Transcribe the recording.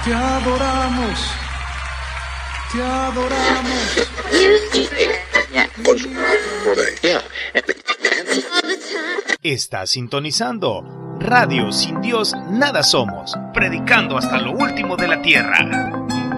Te adoramos. Te adoramos. Está sintonizando Radio Sin Dios Nada Somos, predicando hasta lo último de la tierra.